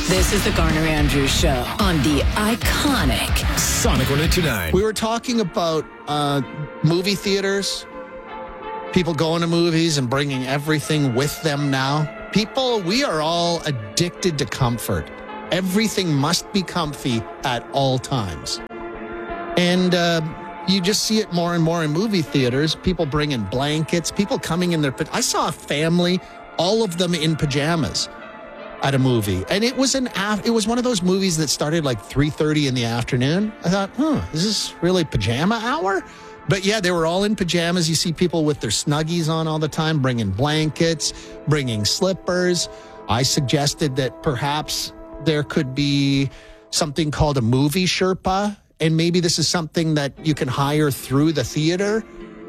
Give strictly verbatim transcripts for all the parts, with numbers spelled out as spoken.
This is the Garner Andrews Show on the iconic Sonic one eighty-nine. We were talking about uh, movie theaters, people going to movies and bringing everything with them now. People, we are all addicted to comfort. Everything must be comfy at all times. And uh, you just see it more and more in movie theaters. People bringing blankets, people coming in their... I saw a family, all of them in pajamas at a movie. And it was an it was one of those movies that started like three thirty in the afternoon. I thought, huh, is this really pajama hour? But yeah, they were all in pajamas. You see people with their Snuggies on all the time, bringing blankets, bringing slippers. I suggested that perhaps there could be something called a movie Sherpa, and maybe this is something that you can hire through the theater.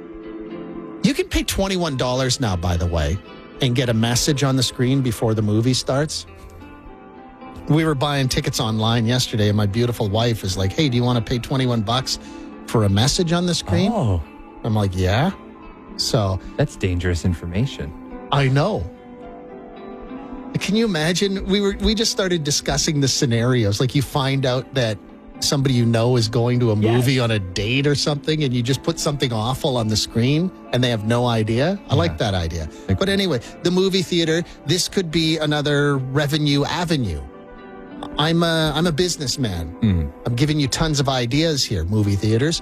You can pay twenty-one dollars now, by the way, and get a message on the screen before the movie starts. We were buying tickets online yesterday, and my beautiful wife is like, hey, do you want to pay twenty-one bucks for a message on the screen? Oh. I'm like, yeah. So That's dangerous information. I know. Can you imagine? We were we just started discussing the scenarios. Like you find out that somebody you know is going to a movie Yes. on a date or something, and you just put something awful on the screen and they have no idea. I Yeah. like that idea. Like- But anyway, the movie theater, this could be another revenue avenue. I'm a, I'm a businessman. Mm. I'm giving you tons of ideas here, movie theaters.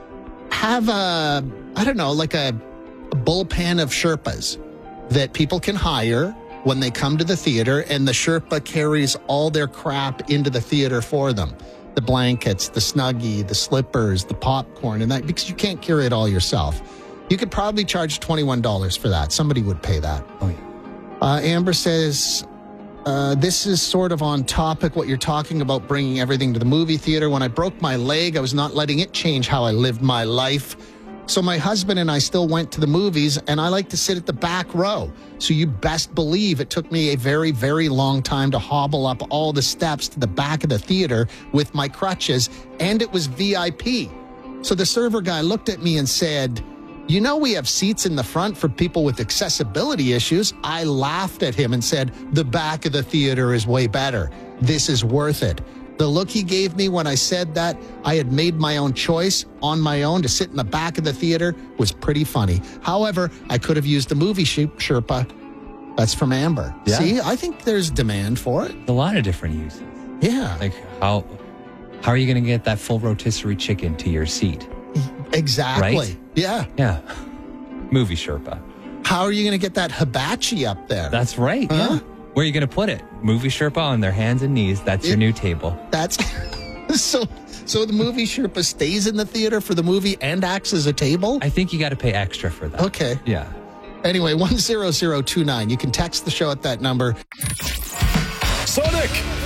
Have a, I don't know, like a, a bullpen of Sherpas that people can hire when they come to the theater, and the Sherpa carries all their crap into the theater for them. The blankets, the Snuggie, the slippers, the popcorn, and that, because you can't carry it all yourself. You could probably charge twenty-one dollars for that. Somebody would pay that. Oh, yeah. Uh, Amber says, uh, this is sort of on topic, what you're talking about, bringing everything to the movie theater. When I broke my leg, I was not letting it change how I lived my life. So my husband and I still went to the movies, and I like to sit at the back row. So you best believe it took me a very, very long time to hobble up all the steps to the back of the theater with my crutches, and it was V I P. So the server guy looked at me and said, you know, we have seats in the front for people with accessibility issues. I laughed at him and said, the back of the theater is way better. This is worth it. The look he gave me when I said that I had made my own choice on my own to sit in the back of the theater was pretty funny. However, I could have used the movie Sherpa. That's from Amber. Yeah. See, I think there's demand for it. A lot of different uses. Yeah, Like how how are you going to get that full rotisserie chicken to your seat? exactly. Right? Yeah. Yeah. Movie Sherpa. How are you going to get that hibachi up there? That's right. Huh? Yeah. Where are you going to put it? Movie Sherpa on their hands and knees. That's your Yeah. new table. That's so. So the movie Sherpa stays in the theater for the movie and acts as a table. I think you got to pay extra for that. Okay. Yeah. Anyway, one zero zero two nine. You can text the show at that number. Sonic